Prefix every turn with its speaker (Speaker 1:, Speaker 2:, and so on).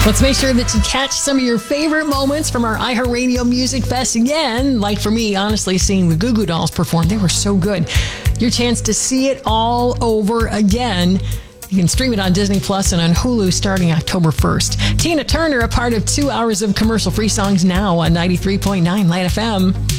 Speaker 1: Let's make sure that you catch some of your favorite moments from our iHeartRadio Music Fest again. Like for me, honestly, seeing the Goo Goo Dolls perform, they were so good. Your chance to see it all over again. You can stream it on Disney Plus and on Hulu starting October 1st. Tina Turner, a part of 2 hours of commercial-free songs now on 93.9 Light FM.